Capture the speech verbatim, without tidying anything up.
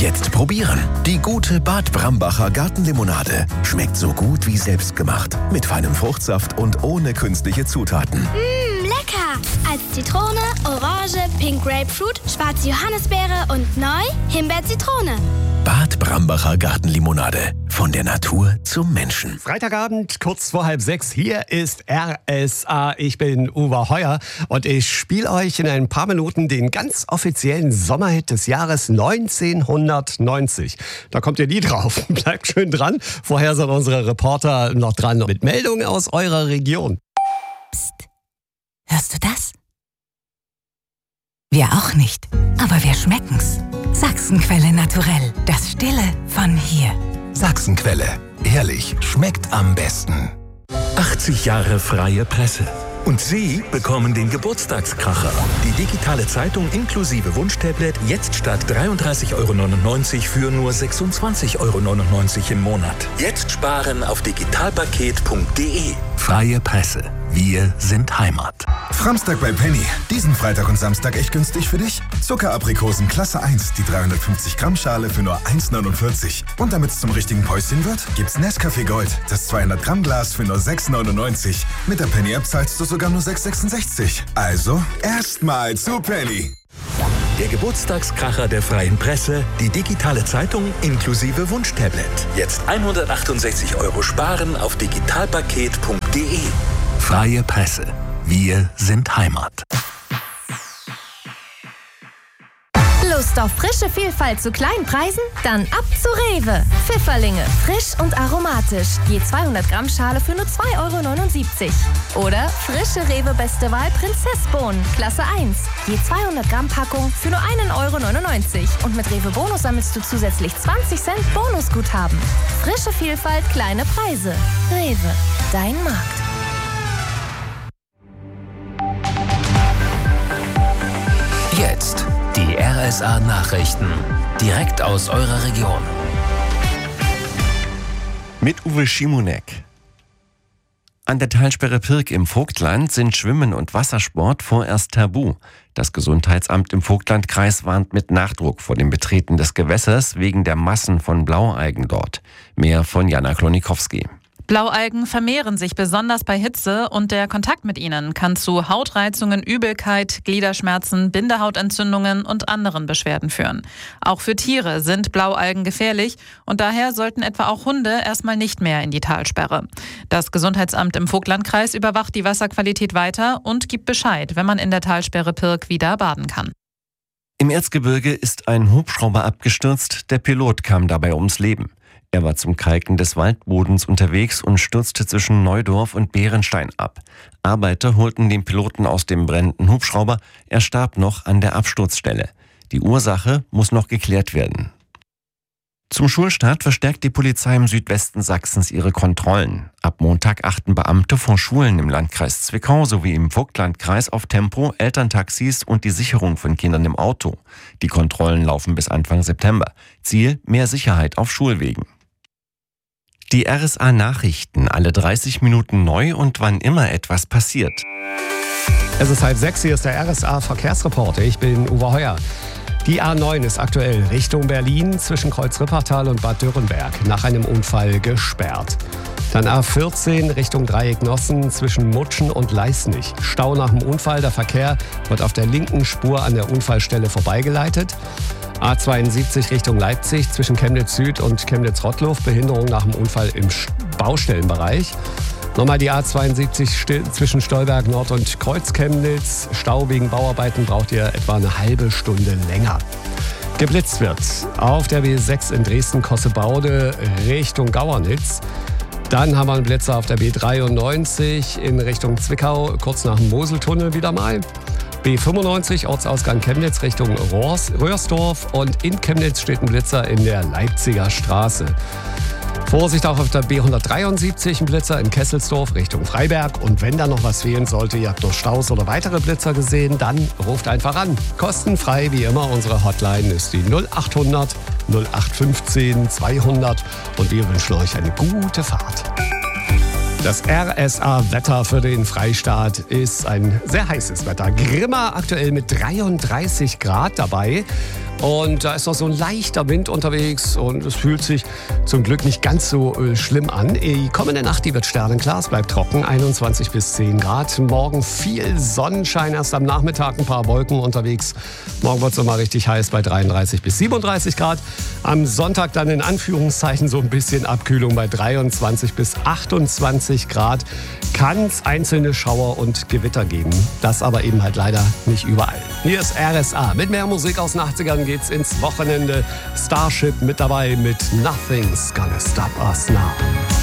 Jetzt probieren. Die gute Bad Brambacher Gartenlimonade. Schmeckt so gut wie selbstgemacht. Mit feinem Fruchtsaft und ohne künstliche Zutaten. Mmh, lecker! Als Zitrone, Orange, Pink Grapefruit, schwarze Johannisbeere und neu Himbeer-Zitrone. Bad Brambacher Gartenlimonade. Von der Natur zum Menschen. Freitagabend, kurz vor halb sechs. Hier ist R S A. Ich bin Uwe Heuer und ich spiele euch in ein paar Minuten den ganz offiziellen Sommerhit des Jahres neunzehnhundertneunzig. Da kommt ihr nie drauf. Bleibt schön dran. Vorher sind unsere Reporter noch dran mit Meldungen aus eurer Region. Psst. Hörst du das? Wir auch nicht, aber wir schmecken's. Sachsenquelle naturell. Das Stille von hier. Sachsenquelle. Ehrlich, schmeckt am besten. achtzig Jahre freie Presse. Und Sie bekommen den Geburtstagskracher. Die digitale Zeitung inklusive Wunschtablet jetzt statt dreiunddreißig Euro neunundneunzig für nur sechsundzwanzig Euro neunundneunzig im Monat. Jetzt sparen auf digitalpaket punkt de. Freie Presse. Wir sind Heimat. Framstag bei Penny. Diesen Freitag und Samstag echt günstig für dich? Zuckeraprikosen Klasse eins, die dreihundertfünfzig Gramm Schale für nur eins neunundvierzig. Und damit es zum richtigen Päuschen wird, gibt's Nescafé Gold, das zweihundert Gramm Glas für nur sechs neunundneunzig. Mit der Penny-App zahlst du sogar nur sechs sechsundsechzig. Also erstmal zu Penny. Der Geburtstagskracher der freien Presse, die digitale Zeitung inklusive Wunschtablet. Jetzt hundertachtundsechzig Euro sparen auf digitalpaket punkt de. Freie Presse. Wir sind Heimat. Lust auf frische Vielfalt zu kleinen Preisen? Dann ab zu Rewe. Pfifferlinge, frisch und aromatisch. Je zweihundert Gramm Schale für nur zwei Euro neunundsiebzig. Oder frische Rewe Beste Wahl Prinzessbohnen, Klasse eins. Je zweihundert Gramm Packung für nur einen Euro neunundneunzig. Und mit Rewe Bonus sammelst du zusätzlich zwanzig Cent Bonusguthaben. Frische Vielfalt, kleine Preise. Rewe, dein Markt. Jetzt die R S A-Nachrichten. Direkt aus eurer Region. Mit Uwe Schimonek. An der Talsperre Pirk im Vogtland sind Schwimmen und Wassersport vorerst tabu. Das Gesundheitsamt im Vogtlandkreis warnt mit Nachdruck vor dem Betreten des Gewässers wegen der Massen von Blaualgen dort. Mehr von Jana Klonikowski. Blaualgen vermehren sich besonders bei Hitze und der Kontakt mit ihnen kann zu Hautreizungen, Übelkeit, Gliederschmerzen, Bindehautentzündungen und anderen Beschwerden führen. Auch für Tiere sind Blaualgen gefährlich und daher sollten etwa auch Hunde erstmal nicht mehr in die Talsperre. Das Gesundheitsamt im Vogtlandkreis überwacht die Wasserqualität weiter und gibt Bescheid, wenn man in der Talsperre Pirk wieder baden kann. Im Erzgebirge ist ein Hubschrauber abgestürzt, der Pilot kam dabei ums Leben. Er war zum Kalken des Waldbodens unterwegs und stürzte zwischen Neudorf und Bärenstein ab. Arbeiter holten den Piloten aus dem brennenden Hubschrauber. Er starb noch an der Absturzstelle. Die Ursache muss noch geklärt werden. Zum Schulstart verstärkt die Polizei im Südwesten Sachsens ihre Kontrollen. Ab Montag achten Beamte vor Schulen im Landkreis Zwickau sowie im Vogtlandkreis auf Tempo, Elterntaxis und die Sicherung von Kindern im Auto. Die Kontrollen laufen bis Anfang September. Ziel: mehr Sicherheit auf Schulwegen. Die R S A-Nachrichten, alle dreißig Minuten neu und wann immer etwas passiert. Es ist halb sechs, hier ist der R S A-Verkehrsreporter. Ich bin Uwe Heuer. Die A neun ist aktuell Richtung Berlin zwischen Kreuz-Rippertal und Bad Dürrenberg nach einem Unfall gesperrt. Dann A vierzehn Richtung Dreieck Nossen zwischen Mutschen und Leisnig. Stau nach dem Unfall, der Verkehr wird auf der linken Spur an der Unfallstelle vorbeigeleitet. A zweiundsiebzig Richtung Leipzig zwischen Chemnitz Süd und Chemnitz Rottluff, Behinderung nach dem Unfall im Baustellenbereich. Nochmal die A zweiundsiebzig zwischen Stolberg Nord und Kreuz-Chemnitz. Stau wegen Bauarbeiten braucht ihr etwa eine halbe Stunde länger. Geblitzt wird auf der B sechs in Dresden-Kossebaude Richtung Gauernitz. Dann haben wir einen Blitzer auf der B dreiundneunzig in Richtung Zwickau, kurz nach dem Moseltunnel wieder mal. B fünfundneunzig, Ortsausgang Chemnitz Richtung Rohrs, Röhrsdorf und in Chemnitz steht ein Blitzer in der Leipziger Straße. Vorsicht auch auf der B hundertdreiundsiebzig, ein Blitzer in Kesselsdorf Richtung Freiberg. Und wenn da noch was fehlen sollte, ihr habt noch Staus oder weitere Blitzer gesehen, dann ruft einfach an. Kostenfrei wie immer, unsere Hotline ist die null achthundert null acht fünfzehn zweihundert und wir wünschen euch eine gute Fahrt. Das R S A-Wetter für den Freistaat ist ein sehr heißes Wetter. Grimma aktuell mit dreiunddreißig Grad dabei. Und da ist noch so ein leichter Wind unterwegs und es fühlt sich zum Glück nicht ganz so äh, schlimm an. Die kommende Nacht, die wird sternenklar, es bleibt trocken, einundzwanzig bis zehn Grad. Morgen viel Sonnenschein, erst am Nachmittag ein paar Wolken unterwegs. Morgen wird es nochmal richtig heiß bei dreiunddreißig bis siebenunddreißig Grad. Am Sonntag dann in Anführungszeichen so ein bisschen Abkühlung bei dreiundzwanzig bis achtundzwanzig Grad. Kann es einzelne Schauer und Gewitter geben. Das aber eben halt leider nicht überall. Hier ist R S A. Mit mehr Musik aus den achtzigern geht's ins Wochenende. Starship mit dabei mit Nothing's Gonna Stop Us Now.